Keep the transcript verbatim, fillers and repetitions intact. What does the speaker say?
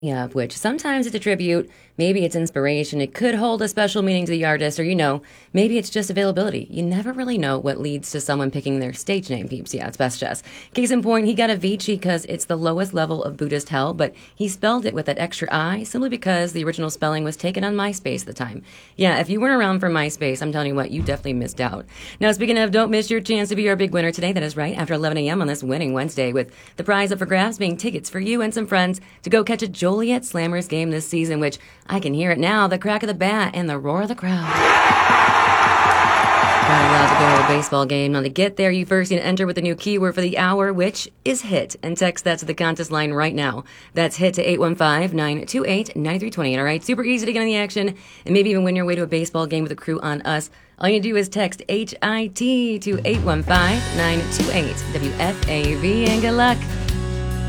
Yeah, which sometimes it's a tribute, maybe it's inspiration, it could hold a special meaning to the artist, or you know, maybe it's just availability. You never really know what leads to someone picking their stage name, peeps. Yeah, it's best just. Case in point, he got Avicii because it's the lowest level of Buddhist hell, but he spelled it with that extra I simply because the original spelling was taken on MySpace at the time. Yeah, if you weren't around for MySpace, I'm telling you what, you definitely missed out. Now, speaking of, don't miss your chance to be our big winner today. That is right, after eleven a.m. on this winning Wednesday, with the prize up for grabs being tickets for you and some friends to go catch a Joliet Slammers game this season, which I can hear it now, the crack of the bat and the roar of the crowd. Gotta love to go to a baseball game. Now, to get there, you first need to enter with the new keyword for the hour, which is HIT, and text that to the contest line right now. That's HIT to eight one five, nine two eight, nine three two eight. All right, super easy to get on the action and maybe even win your way to a baseball game with a crew on us. All you do is text H I T to eight one five, nine two eight, W F A V, and good luck.